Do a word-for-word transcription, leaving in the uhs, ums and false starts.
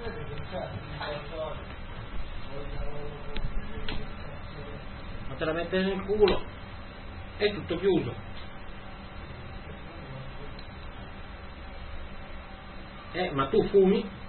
Ma te la metti nel culo, è tutto chiuso. Eh, ma tu fumi?